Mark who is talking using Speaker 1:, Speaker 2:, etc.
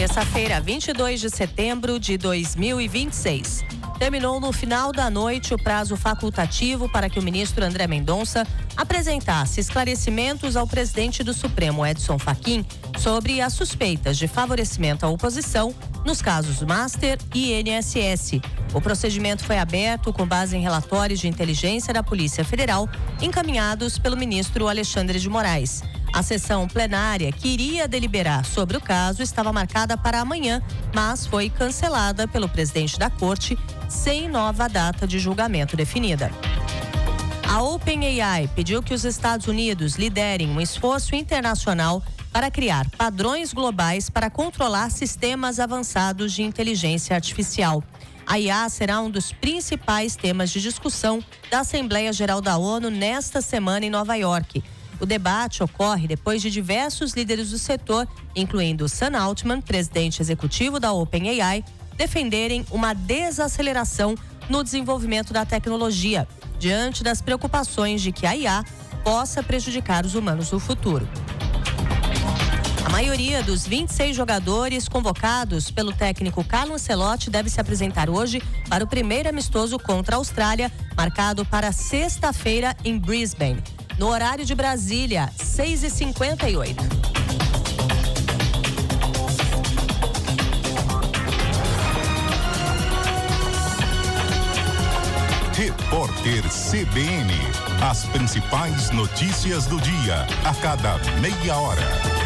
Speaker 1: Terça-feira, 22 de setembro de 2026. Terminou no final da noite o prazo facultativo para que o ministro André Mendonça apresentasse esclarecimentos ao presidente do Supremo, Edson Fachin, sobre as suspeitas de favorecimento à oposição nos casos Master e INSS. O procedimento foi aberto com base em relatórios de inteligência da Polícia Federal encaminhados pelo ministro Alexandre de Moraes. A sessão plenária que iria deliberar sobre o caso estava marcada para amanhã, mas foi cancelada pelo presidente da corte sem nova data de julgamento definida. A OpenAI pediu que os Estados Unidos liderem um esforço internacional para criar padrões globais para controlar sistemas avançados de inteligência artificial. A IA será um dos principais temas de discussão da Assembleia Geral da ONU nesta semana em Nova York. O debate ocorre depois de diversos líderes do setor, incluindo Sam Altman, presidente executivo da OpenAI, defenderem uma desaceleração no desenvolvimento da tecnologia, diante das preocupações de que a IA possa prejudicar os humanos no futuro. A maioria dos 26 jogadores convocados pelo técnico Carlo Ancelotti deve se apresentar hoje para o primeiro amistoso contra a Austrália, marcado para sexta-feira em Brisbane. No horário de Brasília, 6h58.
Speaker 2: Repórter CBN. As principais notícias do dia, a cada meia hora.